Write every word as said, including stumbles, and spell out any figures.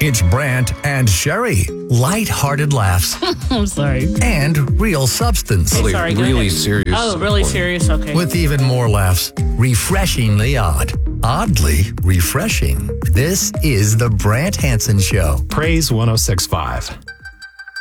It's Brant and Sherry. Light-hearted laughs I'm sorry. and real substance. Okay, sorry, go really ahead. serious. Oh, really point. serious? Okay. With even more laughs. Refreshingly odd. Oddly refreshing. This is the Brant Hansen Show. Praise one oh six point five.